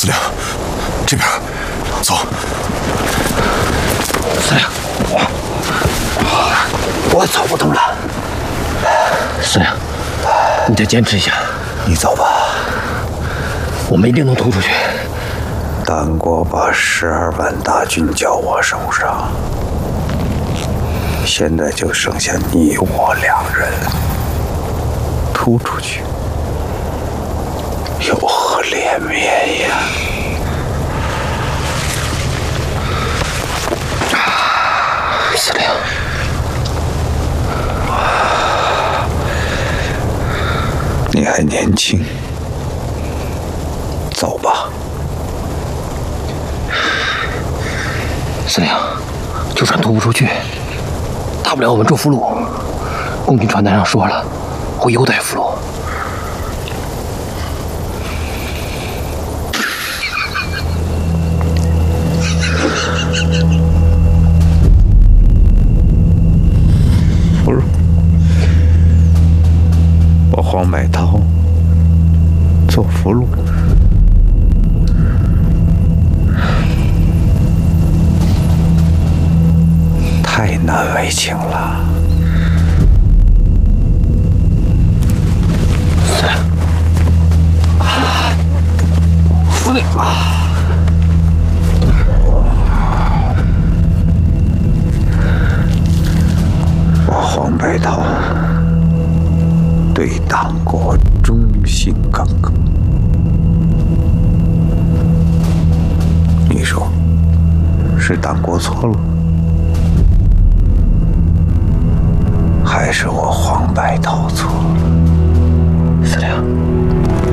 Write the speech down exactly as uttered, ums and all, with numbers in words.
司令，这边，走。 司令，我我走不动了。司令，你再坚持一下。 你走吧， 我们一定能突出去。 丹国把十二万大军交我手上，现在就剩下你我两人，突出去有何脸面呀？ 司令， 你还年轻，走吧。 司令，就算突不出去，大不了我们做俘虏。共军传单上说了，会优待俘虏。 俘虏，我黄百韬做俘虏。太难为情了。 司令，啊，司令啊！ 我黄百韬对党国忠心耿耿。你说，是党国错了？还是我黄百韬错？